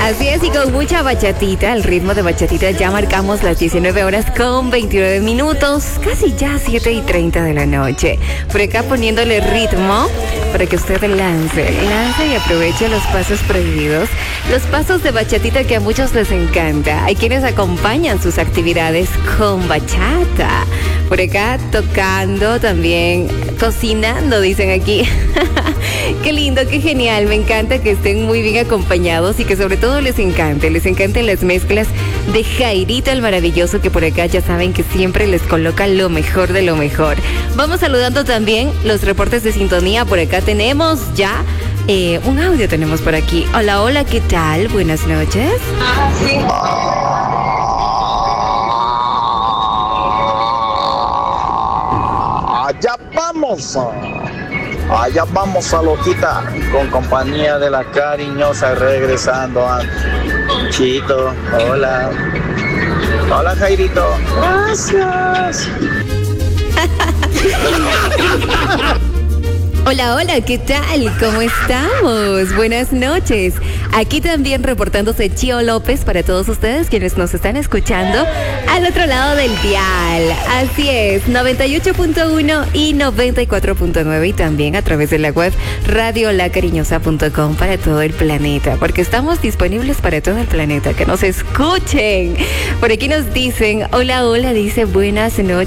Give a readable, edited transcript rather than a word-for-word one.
Así es, y con mucha bachatita, el ritmo de bachatita, ya marcamos las 19 horas con 29 minutos, casi ya 7:30 de la noche. Por acá poniéndole ritmo para que usted lance y aproveche los pasos prohibidos, los pasos de bachatita que a muchos les encanta. Hay quienes acompañan sus actividades con bachata. Por acá tocando, también cocinando, dicen aquí. Qué lindo, qué genial. Me encanta que estén muy bien acompañados y que sobre todo les encanten las mezclas de Jairito el maravilloso, que por acá ya saben que siempre les coloca lo mejor de lo mejor. Vamos saludando también los reportes de sintonía. Por acá tenemos ya un audio, tenemos por aquí. Hola, hola, ¿qué tal? Buenas noches. Allá vamos a Loquita, con compañía de la cariñosa, regresando a Chito. Hola. Hola, Jairito. Gracias. Hola, hola, ¿qué tal? ¿Cómo estamos? Buenas noches. Aquí también reportándose Chio López para todos ustedes quienes nos están escuchando al otro lado del dial. Así es, 98.1 y 94.9 y también a través de la web radiolacariñosa.com para todo el planeta, porque estamos disponibles para todo el planeta. Que nos escuchen. Por aquí nos dicen, hola, hola, dice buenas noches.